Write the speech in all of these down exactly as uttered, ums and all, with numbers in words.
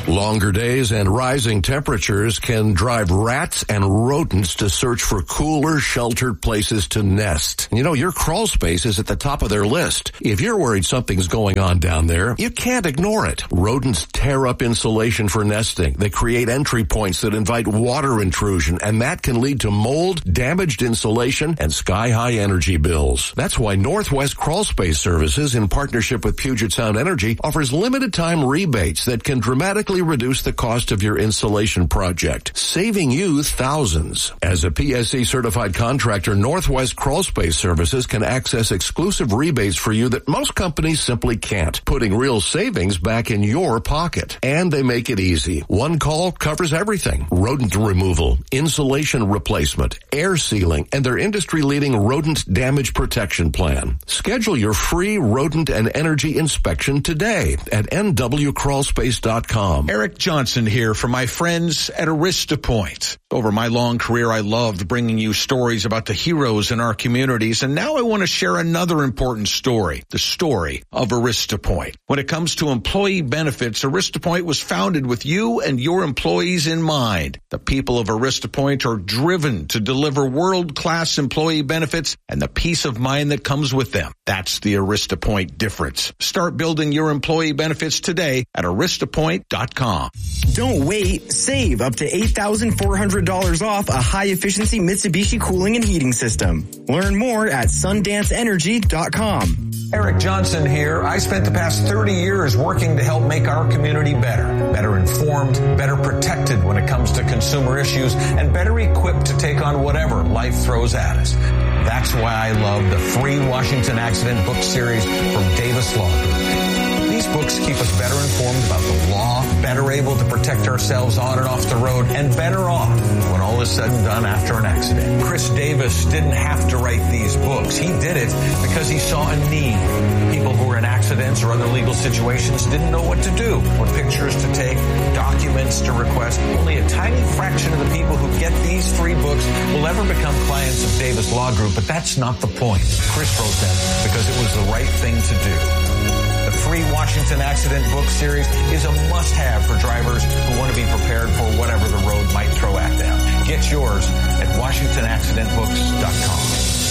Longer days and rising temperatures can drive rats and rodents to search for cooler, sheltered places to nest. You know, your crawl space is at the top of their list. If you're worried something's going on down there, you can't ignore it. Rodents tear up insulation for nesting. They create entry points that invite water intrusion, and that can lead to mold, damaged insulation, and sky-high energy bills. That's why Northwest Crawl Space Services, in partnership with Puget Sound Energy, offers limited-time rebates that can dramatically reduce the cost of your insulation project, saving you thousands. As a P S C certified contractor, Northwest Crawl Space Services can access exclusive rebates for you that most companies simply can't, putting real savings back in your pocket. And they make it easy. One call covers everything: rodent removal, insulation replacement, air sealing, and their industry-leading rodent damage protection plan. Schedule your free rodent and energy inspection today at N W crawl space dot com. Eric Johnson here for my friends at AristaPoint. Over my long career, I loved bringing you stories about the heroes in our communities, and now I want to share another important story, the story of AristaPoint. When it comes to employee benefits, AristaPoint was founded with you and your employees in mind. The people of AristaPoint are driven to deliver world-class employee benefits and the peace of mind that comes with them. That's the AristaPoint difference. Start building your employee benefits today at arista point dot com. Don't wait. Save up to eight thousand four hundred dollars off a high-efficiency Mitsubishi cooling and heating system. Learn more at sundance energy dot com. Eric Johnson here. I spent the past thirty years working to help make our community better. Better informed, better protected when it comes to consumer issues, and better equipped to take on whatever life throws at us. That's why I love the free Washington Accident book series from Davis Law Group. These books keep us better informed about the law, better able to protect ourselves on and off the road, and better off when all is said and done after an accident. Chris Davis didn't have to write these books. He did it because he saw a need. People who were in accidents or other legal situations didn't know what to do, what pictures to take, documents to request. Only a tiny fraction of the people who get these free books will ever become clients of Davis Law Group, but that's not the point. Chris wrote them because it was the right thing to do. The free Washington Accident book series is a must-have for drivers who want to be prepared for whatever the road might throw at them. Get yours at washington accident books dot com.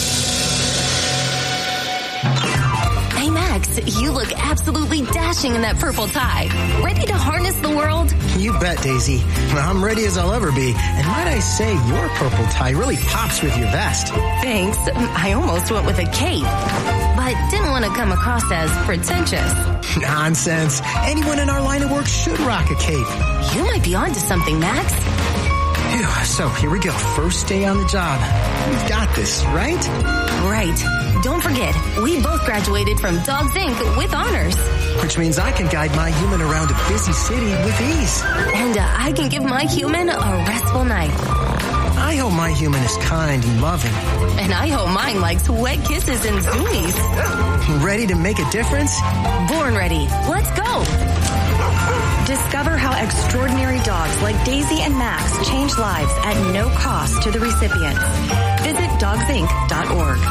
Hey, Max, you look absolutely dashing in that purple tie. Ready to harness the world? You bet, Daisy. I'm ready as I'll ever be. And might I say, your purple tie really pops with your vest. Thanks. I almost went with a cape, but didn't want to come across as pretentious. Nonsense. Anyone in our line of work should rock a cape. You might be onto something, Max. Phew, so here we go. First day on the job. We've got this, right? Right. Don't forget, we both graduated from Dogs Incorporated with honors. Which means I can guide my human around a busy city with ease. And uh, I can give my human a restful night. I hope my human is kind and loving. And I hope mine likes wet kisses and zoomies. Ready to make a difference? Born ready. Let's go. Discover how extraordinary dogs like Daisy and Max change lives at no cost to the recipients. Visit dogs inc dot org.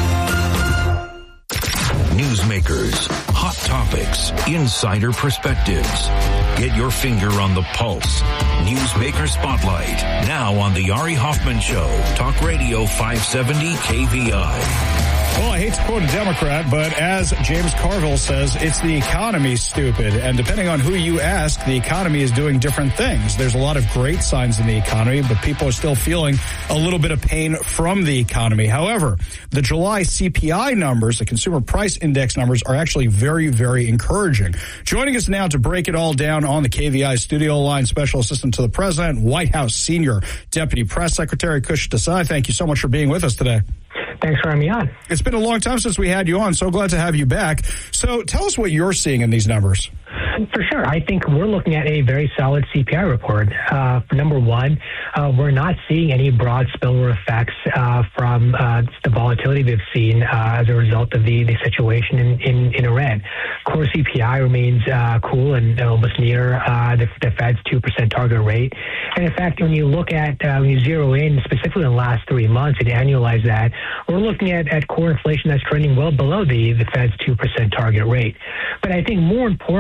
Newsmakers, hot topics, insider perspectives. Get your finger on the pulse. Newsmaker Spotlight, now on the Ari Hoffman Show, Talk Radio five seventy K V I. Well, I hate to quote a Democrat, but as James Carville says, it's the economy, stupid. And depending on who you ask, the economy is doing different things. There's a lot of great signs in the economy, but people are still feeling a little bit of pain from the economy. However, the July C P I numbers, the Consumer Price Index numbers, are actually very, very encouraging. Joining us now to break it all down on the K V I studio line, Special Assistant to the President, White House Senior Deputy Press Secretary Kush Desai. Thank you so much for being with us today. Thanks for having me on. It's been a long time since we had you on. So glad to have you back. So tell us what you're seeing in these numbers. For sure. I think we're looking at a very solid C P I report. Uh, for number one, uh, we're not seeing any broad spillover effects uh, from uh, the volatility we've seen uh, as a result of the, the situation in, in, in Iran. Core C P I remains uh, cool and almost near uh, the, the Fed's two percent target rate. And in fact, when you look at, uh, when you zero in specifically in the last three months and annualize that, we're looking at, at core inflation that's trending well below the, the Fed's two percent target rate. But I think more importantly,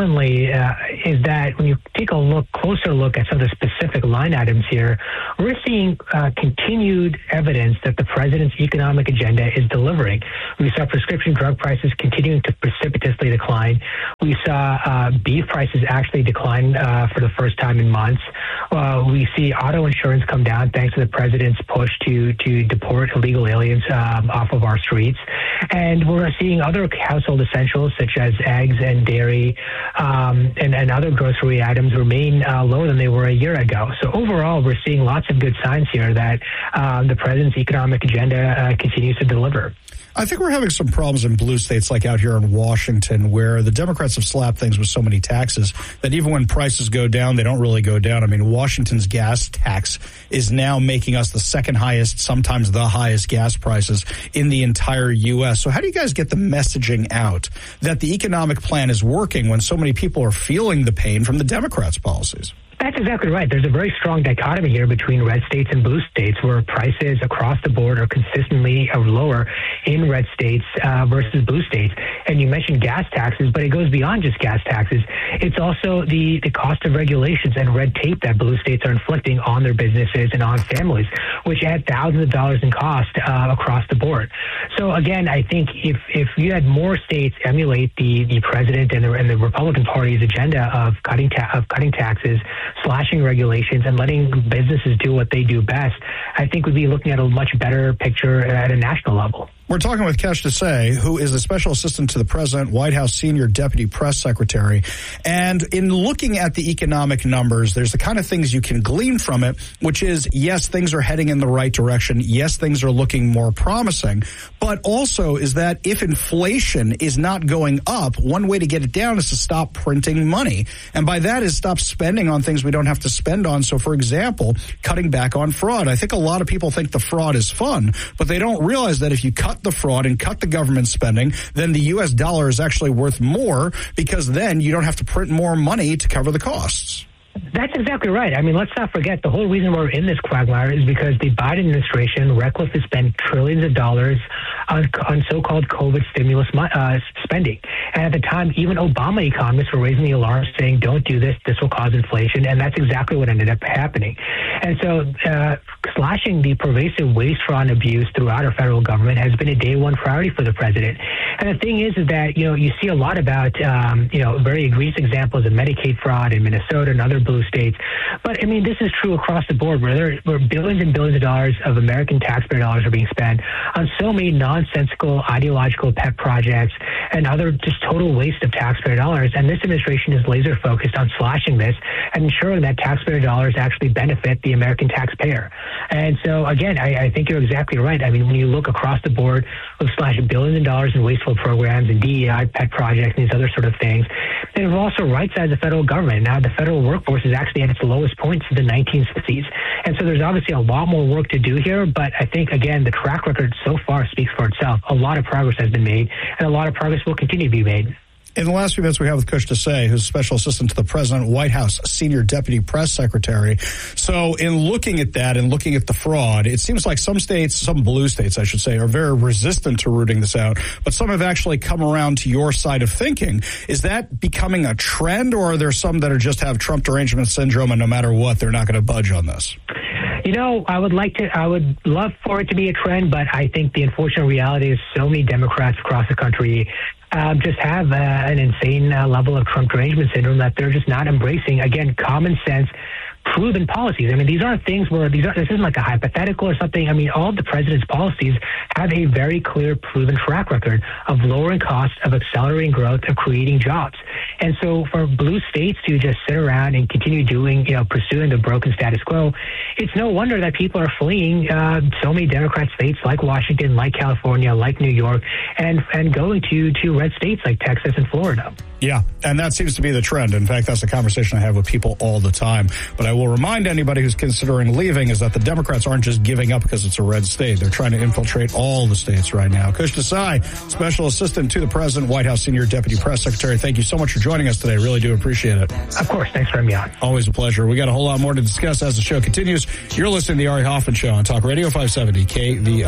uh, is that when you take a look closer look at some of the specific line items here, we're seeing uh, continued evidence that the president's economic agenda is delivering. We saw prescription drug prices continuing to precipitously decline. We saw uh, beef prices actually decline uh, for the first time in months. Uh, we see auto insurance come down thanks to the president's push to to deport illegal aliens um, off of our streets. And we're seeing other household essentials such as eggs and dairy um, and, and other grocery items remain uh, lower than they were a year ago. So overall, we're seeing lots of good signs here that uh, the president's economic agenda uh, continues to deliver. I think we're having some problems in blue states like out here in Washington where the Democrats have slapped things with so many taxes that even when prices go down, they don't really go down. I mean, Washington's gas tax is now making us the second highest, sometimes the highest gas prices in the entire U S. So how do you guys get the messaging out that the economic plan is working when so many people are feeling the pain from the Democrats' policies? That's exactly right. There's a very strong dichotomy here between red states and blue states where prices across the board are consistently lower in red states uh, versus blue states. And you mentioned gas taxes, but it goes beyond just gas taxes. It's also the, the cost of regulations and red tape that blue states are inflicting on their businesses and on families, which add thousands of dollars in cost uh, across the board. So again, I think if, if you had more states emulate the, the president and the, and the Republican Party's agenda of cutting ta- of cutting taxes, slashing regulations, and letting businesses do what they do best, I think we'd be looking at a much better picture at a national level. We're talking with Kesh Desai, who is the Special Assistant to the President, White House Senior Deputy Press Secretary. And in looking at the economic numbers, there's the kind of things you can glean from it, which is, yes, things are heading in the right direction. Yes, things are looking more promising. But also is that if inflation is not going up, one way to get it down is to stop printing money. And by that is stop spending on things we don't have to spend on. So, for example, cutting back on fraud. I think a lot of people think the fraud is fun, but they don't realize that if you cut the fraud and cut the government spending, then the U S dollar is actually worth more because then you don't have to print more money to cover the costs. That's exactly right. I mean, let's not forget the whole reason we're in this quagmire is because the Biden administration recklessly spent trillions of dollars on, on so-called COVID stimulus uh, spending. And at the time, even Obama economists were raising the alarm saying, don't do this, this will cause inflation. And that's exactly what ended up happening. And so uh, slashing the pervasive waste, fraud, and abuse throughout our federal government has been a day one priority for the president. And the thing is, is that, you know, you see a lot about, um, you know, very egregious examples of Medicaid fraud in Minnesota and other blue states. But, I mean, this is true across the board where there where billions and billions of dollars of American taxpayer dollars are being spent on so many nonsensical, ideological pet projects and other just total waste of taxpayer dollars. And this administration is laser focused on slashing this and ensuring that taxpayer dollars actually benefit the American taxpayer. And so, again, I, I think you're exactly right. I mean, when you look across the board, we've slashed billions of dollars in wasteful programs and D E I pet projects and these other sort of things. And we've also right-sized the federal government. Now the federal workforce is actually at its lowest point since the nineteen sixties. And so there's obviously a lot more work to do here, but I think, again, the track record so far speaks for itself. A lot of progress has been made, and a lot of progress will continue to be made. In the last few minutes we have with Kesh Desai, who's Special Assistant to the President, White House Senior Deputy Press Secretary. So in looking at that and looking at the fraud, it seems like some states, some blue states, I should say, are very resistant to rooting this out, but some have actually come around to your side of thinking. Is that becoming a trend, or are there some that are just have Trump derangement syndrome and no matter what, they're not going to budge on this? You know, I would like to, I would love for it to be a trend, but I think the unfortunate reality is so many Democrats across the country Um, just have uh, an insane uh, level of Trump derangement syndrome that they're just not embracing, again, common sense, proven policies. I mean, these aren't things where these are, this isn't like a hypothetical or something. I mean, all of the president's policies have a very clear, proven track record of lowering costs, of accelerating growth, of creating jobs. And so for blue states to just sit around and continue doing, you know, pursuing the broken status quo, it's no wonder that people are fleeing uh, so many Democrat states like Washington, like California, like New York, and and going to, to red states like Texas and Florida. Yeah, and that seems to be the trend. In fact, that's a conversation I have with people all the time. But I will remind anybody who's considering leaving is that the Democrats aren't just giving up because it's a red state. They're trying to infiltrate all the states right now. Kesh Desai, Special Assistant to the President, White House Senior Deputy Press Secretary, thank you so much for joining us today. Really do appreciate it. Of course. Thanks for having me on. Always a pleasure. We got a whole lot more to discuss as the show continues. You're listening to the Ari Hoffman Show on Talk Radio five seventy K V I.